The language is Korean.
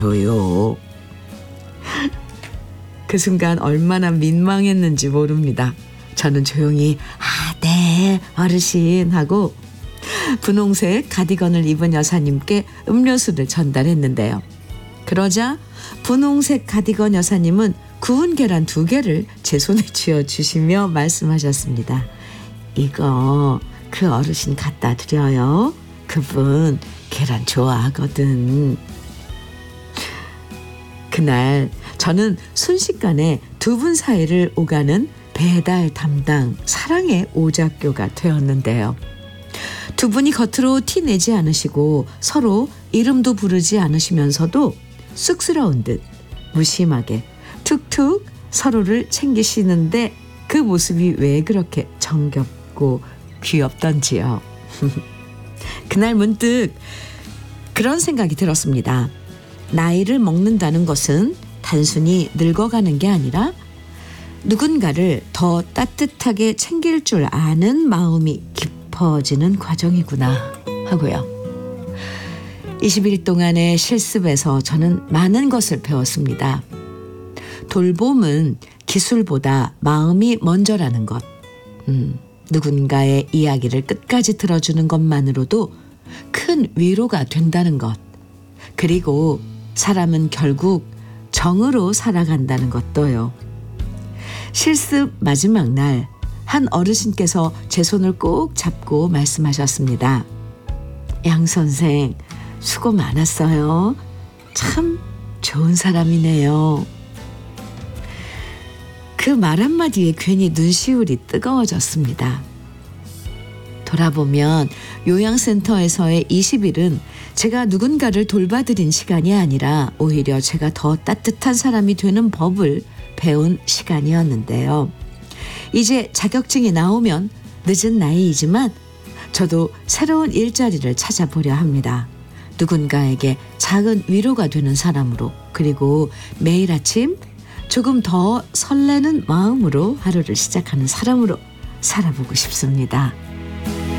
줘요. 그 순간 얼마나 민망했는지 모릅니다. 저는 조용히 네 어르신 하고 분홍색 가디건을 입은 여사님께 음료수를 전달했는데요. 그러자 분홍색 가디건 여사님은 구운 계란 2개를 제 손에 쥐어주시며 말씀하셨습니다. 이거 그 어르신 갖다 드려요. 그분 계란 좋아하거든. 그날 저는 순식간에 2분 사이를 오가는 배달 담당 사랑의 오작교가 되었는데요. 2분이 겉으로 티 내지 않으시고 서로 이름도 부르지 않으시면서도 쑥스러운 듯 무심하게 툭툭 서로를 챙기시는데 그 모습이 왜 그렇게 정겹고 귀엽던지요. 그날 문득 그런 생각이 들었습니다. 나이를 먹는다는 것은 단순히 늙어가는 게 아니라 누군가를 더 따뜻하게 챙길 줄 아는 마음이 깊어지는 과정이구나 하고요. 20일 동안의 실습에서 저는 많은 것을 배웠습니다. 돌봄은 기술보다 마음이 먼저라는 것. 누군가의 이야기를 끝까지 들어주는 것만으로도 큰 위로가 된다는 것. 그리고 사람은 결국 정으로 살아간다는 것도요. 실습 마지막 날 한 어르신께서 제 손을 꼭 잡고 말씀하셨습니다. 양 선생 수고 많았어요. 참 좋은 사람이네요. 그 말 한마디에 괜히 눈시울이 뜨거워졌습니다. 돌아보면 요양센터에서의 20일은 제가 누군가를 돌봐드린 시간이 아니라 오히려 제가 더 따뜻한 사람이 되는 법을 배운 시간이었는데요. 이제 자격증이 나오면 늦은 나이이지만 저도 새로운 일자리를 찾아보려 합니다. 누군가에게 작은 위로가 되는 사람으로, 그리고 매일 아침 조금 더 설레는 마음으로 하루를 시작하는 사람으로 살아보고 싶습니다.